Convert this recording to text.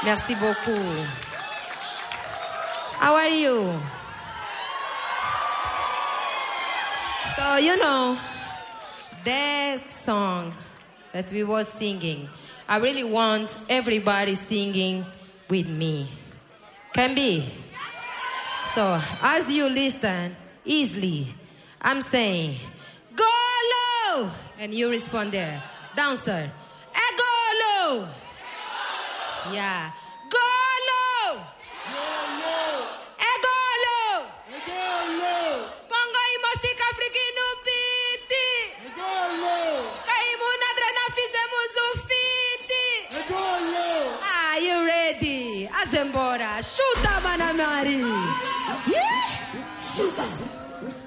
Merci beaucoup. How are you? So, you know, that song that we was singing, I really want everybody singing with me. Can be? So, as you listen, easily, I'm saying, go low! And you respond there. Dancer, go low! Yeah. Go low! Go low! Pongo imostika frikinu biti! Kaimu nadrena fizemu zufiti! Are you ready? Azembora, shoot up, Anna Marie! Shoot up!